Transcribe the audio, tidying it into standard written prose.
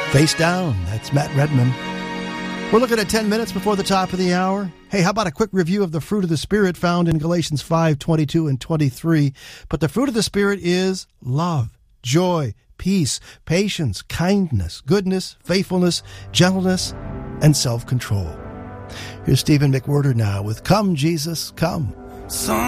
Face Down, that's Matt Redman. We're looking at 10 minutes before the top of the hour. Hey, how about a quick review of the fruit of the Spirit found in Galatians 5:22 and 23? But the fruit of the Spirit is love, joy, peace, patience, kindness, goodness, faithfulness, gentleness, and self-control. Here's Stephen McWhirter now with Come, Jesus, Come.